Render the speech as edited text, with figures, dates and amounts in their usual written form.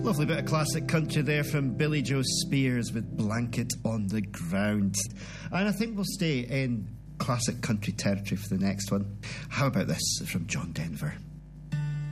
Lovely bit of classic country there from Billy Joe Spears with Blanket on the Ground. And I think we'll stay in classic country territory for the next one. How about this from John Denver?